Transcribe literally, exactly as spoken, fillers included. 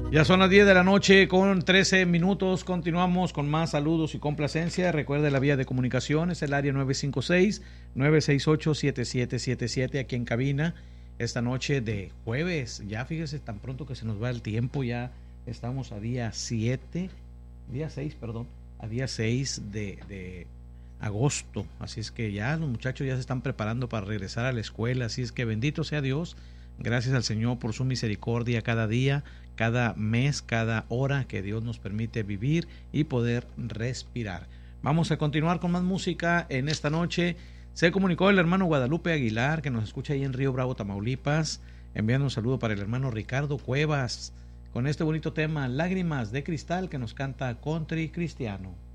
Ya son las diez de la noche con trece minutos. Continuamos con más saludos y complacencia. Recuerde la vía de comunicación es el área nueve cinco seis, nueve seis ocho, siete siete siete siete aquí en cabina. Esta noche de jueves, ya fíjese tan pronto que se nos va el tiempo, ya estamos a día siete, día seis, perdón, a día seis de, de agosto. Así es que ya los muchachos ya se están preparando para regresar a la escuela. Así es que bendito sea Dios. Gracias al Señor por su misericordia cada día, cada mes, cada hora que Dios nos permite vivir y poder respirar. Vamos a continuar con más música en esta noche. Se comunicó el hermano Guadalupe Aguilar, que nos escucha ahí en Río Bravo, Tamaulipas, enviando un saludo para el hermano Ricardo Cuevas, con este bonito tema, Lágrimas de Cristal, que nos canta Country Cristiano.